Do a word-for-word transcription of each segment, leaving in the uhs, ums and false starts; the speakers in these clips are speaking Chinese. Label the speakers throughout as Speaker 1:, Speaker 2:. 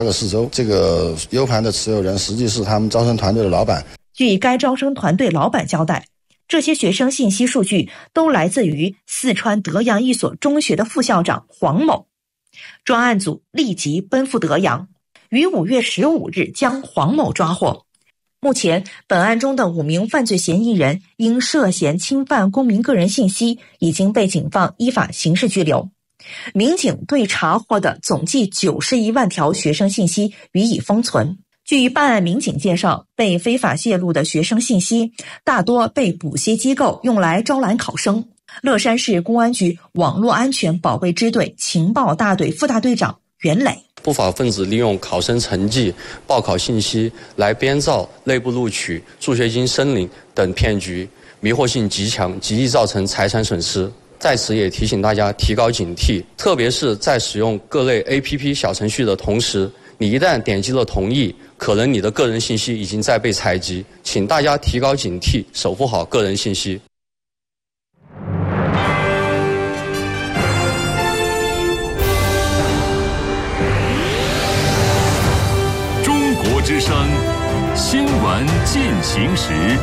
Speaker 1: 这个四周，这个 U 盘的持有人实际是他们招生团队的老板。
Speaker 2: 据该招生团队老板交代，这些学生信息数据都来自于四川德阳一所中学的副校长黄某。专案组立即奔赴德阳，于五月十五日将黄某抓获。目前，本案中的五名犯罪嫌疑人因涉嫌侵犯公民个人信息，已经被警方依法刑事拘留。民警对查获的总计九十一万条学生信息予以封存。据办案民警介绍，被非法泄露的学生信息大多被补习机构用来招揽考生。乐山市公安局网络安全保卫支队情报大队副大队长袁磊。
Speaker 3: 不法分子利用考生成绩、报考信息来编造内部录取、助学金申领等骗局，迷惑性极强，极易造成财产损失。在此也提醒大家提高警惕，特别是在使用各类 A P P 小程序的同时，你一旦点击了同意，可能你的个人信息已经在被采集，请大家提高警惕，守护好个人信息。
Speaker 4: 中国之声新闻进行时。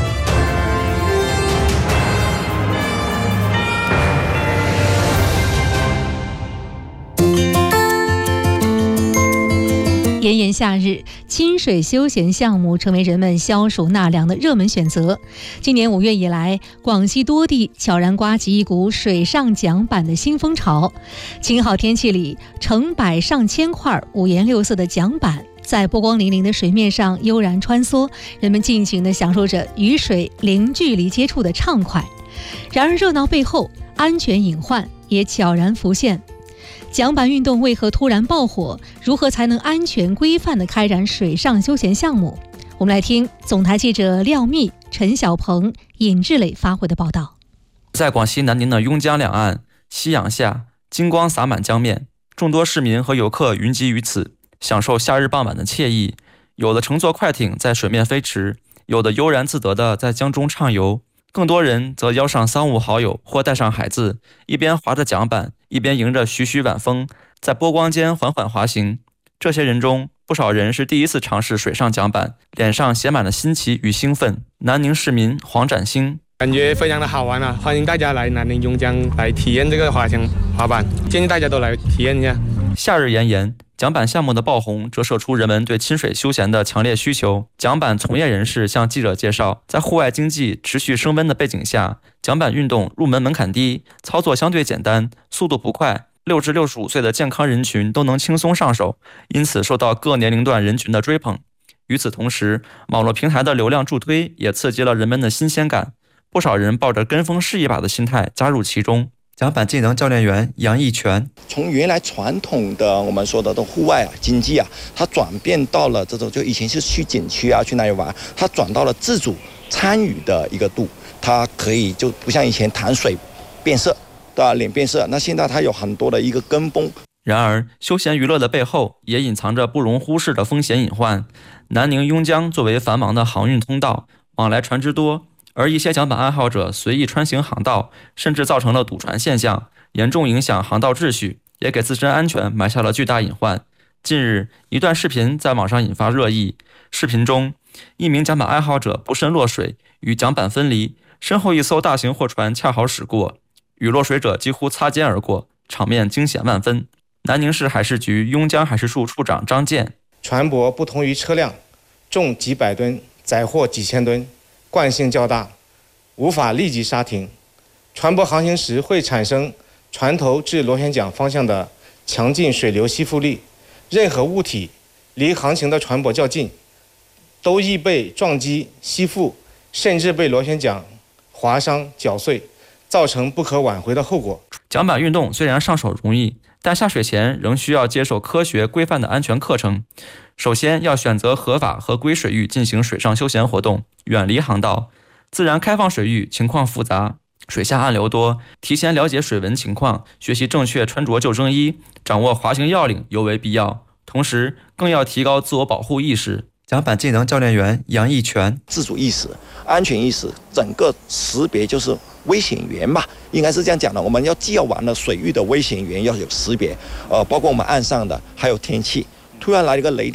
Speaker 5: 炎炎夏日，亲水休闲项目成为人们消暑纳凉的热门选择。今年五月以来，广西多地悄然刮起一股水上桨板的新风潮。晴好天气里，成百上千块五颜六色的桨板在波光粼粼的水面上悠然穿梭，人们尽情地享受着与水零距离接触的畅快。然而热闹背后，安全隐患也悄然浮现。桨板运动为何突然爆火？如何才能安全规范地开展水上休闲项目？我们来听总台记者廖密、陈小鹏、尹志磊发回的报道。
Speaker 6: 在广西南宁的邕江两岸，夕阳下，金光洒满江面，众多市民和游客云集于此，享受夏日傍晚的惬意。有的乘坐快艇在水面飞驰，有的悠然自得地在江中畅游，更多人则邀上三五好友或带上孩子，一边划着桨板，一边迎着徐徐晚风，在波光间缓缓滑行。这些人中，不少人是第一次尝试水上桨板，脸上写满了新奇与兴奋。南宁市民黄展兴：
Speaker 7: 感觉非常的好玩啊！欢迎大家来南宁邕江来体验这个滑翔滑板，建议大家都来体验一下。
Speaker 6: 夏日炎炎，桨板项目的爆红折射出人们对亲水休闲的强烈需求。桨板从业人士向记者介绍，在户外经济持续升温的背景下，桨板运动入门门槛低，操作相对简单，速度不快，六至六十五岁的健康人群都能轻松上手，因此受到各年龄段人群的追捧。与此同时，网络平台的流量助推也刺激了人们的新鲜感，不少人抱着跟风试一把的心态加入其中。桨板技能教练员杨义全：
Speaker 8: 从原来传统的我们说的户外啊经济啊，它转变到了这种，就以前是去景区啊去那里玩，它转到了自主参与的一个度，它可以就不像以前谈水变色，对吧？脸变色，那现在它有很多的一个跟风。
Speaker 6: 然而，休闲娱乐的背后也隐藏着不容忽视的风险隐患。南宁邕江作为繁忙的航运通道，往来船只多，而一些桨板爱好者随意穿行航道，甚至造成了堵船现象，严重影响航道秩序，也给自身安全埋下了巨大隐患。近日，一段视频在网上引发热议。视频中，一名桨板爱好者不慎落水，与桨板分离，身后一艘大型货船恰好驶过，与落水者几乎擦肩而过，场面惊险万分。南宁市海事局邕江海事处处长张健：
Speaker 9: 船舶不同于车辆，重几百吨，载货几千吨，惯性较大，无法立即刹停。船舶航行时会产生船头至螺旋桨方向的强劲水流吸附力，任何物体离航行的船舶较近，都易被撞击、吸附，甚至被螺旋桨划伤、绞碎，造成不可挽回的后果。
Speaker 6: 桨板运动虽然上手容易，但下水前仍需要接受科学规范的安全课程。首先要选择合法合规水域进行水上休闲活动，远离航道。自然开放水域情况复杂，水下暗流多，提前了解水文情况，学习正确穿着救生衣，掌握滑行要领尤为必要。同时更要提高自我保护意识。 桨板技能教练员杨义全：
Speaker 8: 自主意识、安全意识，整个识别就是危险源吧，应该是这样讲的。我们要既要玩了水域的危险源要有识别，呃，包括我们岸上的，还有天气，突然来了一个雷电。